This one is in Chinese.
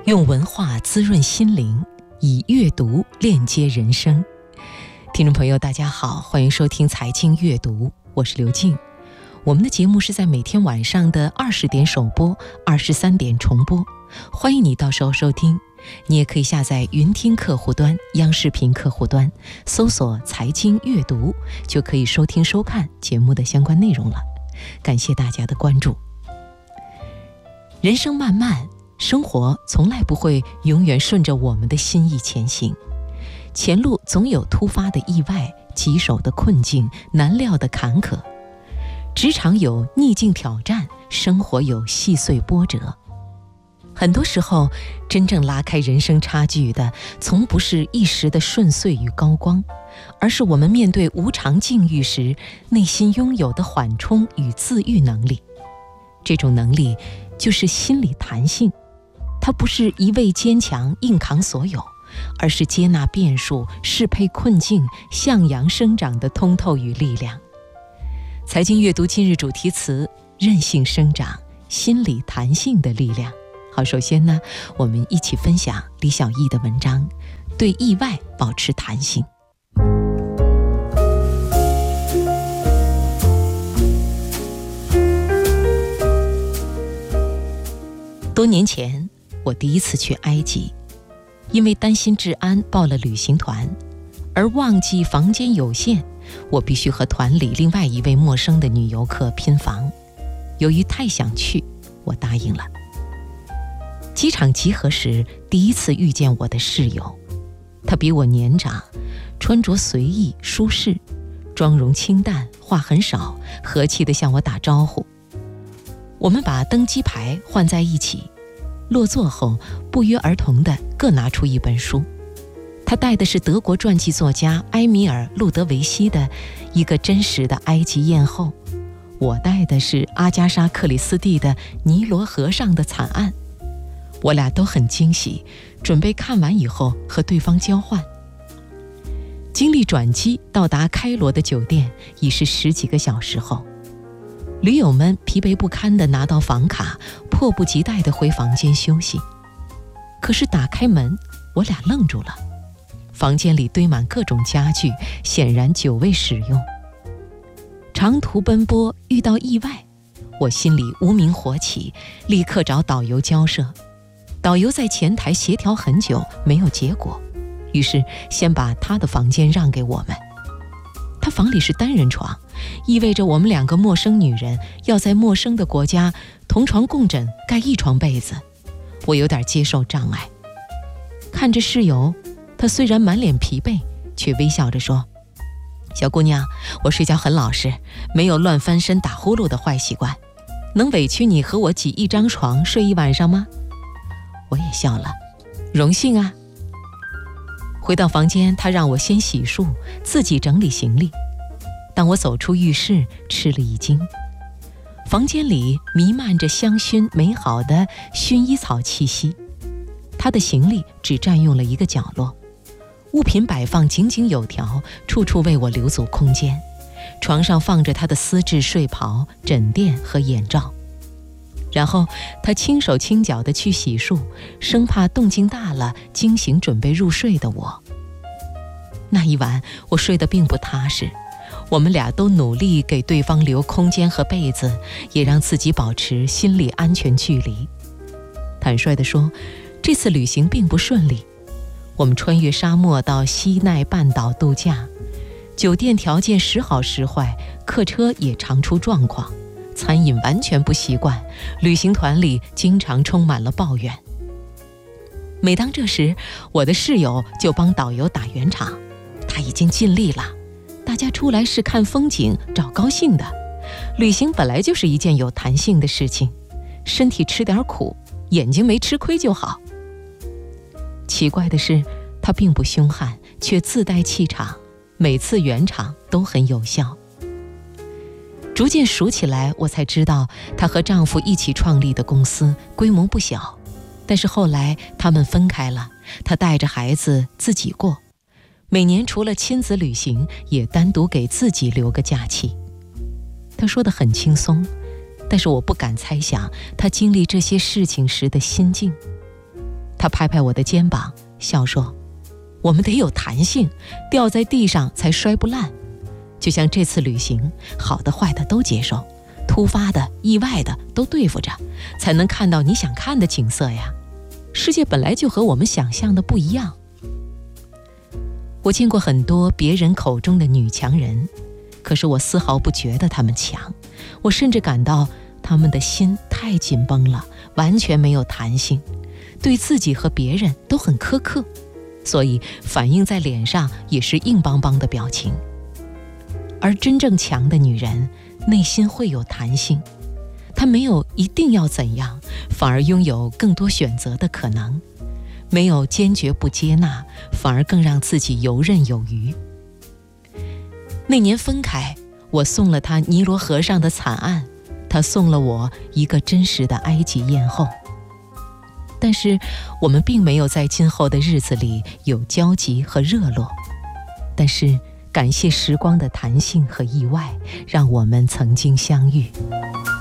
用文化滋润心灵，以阅读链接人生。听众朋友大家好，欢迎收听财经阅读，我是刘静。我们的节目是在每天晚上的20点首播，23点重播，欢迎你到时候收听。你也可以下载云听客户端、央视频客户端，搜索财经阅读，就可以收听收看节目的相关内容了。感谢大家的关注。人生漫漫，生活从来不会永远顺着我们的心意前行，前路总有突发的意外、棘手的困境、难料的坎坷。职场有逆境挑战，生活有细碎波折。很多时候，真正拉开人生差距的，从不是一时的顺遂与高光，而是我们面对无常境遇时，内心拥有的缓冲与自愈能力。这种能力就是心理弹性，它不是一味坚强硬扛所有，而是接纳变数、适配困境、向阳生长的通透与力量。财经阅读今日主题词：韧性生长，心理弹性的力量。好，首先呢，我们一起分享李小艺的文章，对意外保持弹性。多年前，我第一次去埃及，因为担心治安报了旅行团，而忘记房间有限，我必须和团里另外一位陌生的女游客拼房。由于太想去，我答应了。机场集合时，第一次遇见我的室友，他比我年长，穿着随意舒适，妆容清淡，话很少，和气地向我打招呼。我们把登机牌换在一起，落座后不约而同地各拿出一本书。他带的是德国传记作家埃米尔·路德维希的《一个真实的埃及艳后》，我带的是阿加莎·克里斯蒂的《尼罗河上的惨案》。我俩都很惊喜，准备看完以后和对方交换。经历转机到达开罗的酒店已是10几个小时后，驴友们疲惫不堪地拿到房卡，迫不及待地回房间休息。可是打开门，我俩愣住了。房间里堆满各种家具，显然久未使用。长途奔波遇到意外，我心里无名火起，立刻找导游交涉。导游在前台协调很久，没有结果，于是先把他的房间让给我们。他房里是单人床，意味着我们2个陌生女人要在陌生的国家同床共枕，盖一床被子。我有点接受障碍。看着室友，他虽然满脸疲惫，却微笑着说：“小姑娘，我睡觉很老实，没有乱翻身打呼噜的坏习惯，能委屈你和我挤一张床睡一晚上吗？”我也笑了，荣幸啊。回到房间，他让我先洗漱，自己整理行李。当我走出浴室，吃了一惊。房间里弥漫着香薰美好的薰衣草气息，他的行李只占用了一个角落，物品摆放井井有条，处处为我留足空间。床上放着他的丝质睡袍、枕垫和眼罩。然后他轻手轻脚地去洗漱，生怕动静大了惊醒准备入睡的我。那一晚我睡得并不踏实，我们俩都努力给对方留空间和被子，也让自己保持心理安全距离。坦率地说，这次旅行并不顺利。我们穿越沙漠到西奈半岛度假，酒店条件时好时坏，客车也常出状况，餐饮完全不习惯，旅行团里经常充满了抱怨。每当这时，我的室友就帮导游打圆场，他已经尽力了，大家出来是看风景找高兴的，旅行本来就是一件有弹性的事情，身体吃点苦，眼睛没吃亏就好。奇怪的是，他并不凶悍，却自带气场，每次圆场都很有效。逐渐熟起来，我才知道她和丈夫一起创立的公司规模不小，但是后来他们分开了，她带着孩子自己过，每年除了亲子旅行，也单独给自己留个假期。她说得很轻松，但是我不敢猜想她经历这些事情时的心境。 他拍拍我的肩膀，笑说：“我们得有弹性，掉在地上才摔不烂。就像这次旅行，好的坏的都接受，突发的意外的都对付着，才能看到你想看的景色呀。世界本来就和我们想象的不一样。”我见过很多别人口中的女强人，可是我丝毫不觉得她们强，我甚至感到她们的心太紧绷了，完全没有弹性，对自己和别人都很苛刻，所以反映在脸上也是硬邦邦的表情。而真正强的女人，内心会有弹性，她没有一定要怎样，反而拥有更多选择的可能，没有坚决不接纳，反而更让自己游刃有余。那年分开，我送了他尼罗河上的惨案，他送了我一个真实的埃及艳后。但是我们并没有在今后的日子里有交集和热络，但是感谢时光的弹性和意外，让我们曾经相遇。